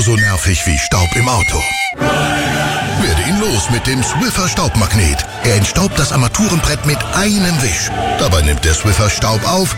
so nervig wie Staub im Auto. Werde ihn los mit dem Swiffer Staubmagnet. Er entstaubt das Armaturenbrett mit einem Wisch. Dabei nimmt der Swiffer Staub auf,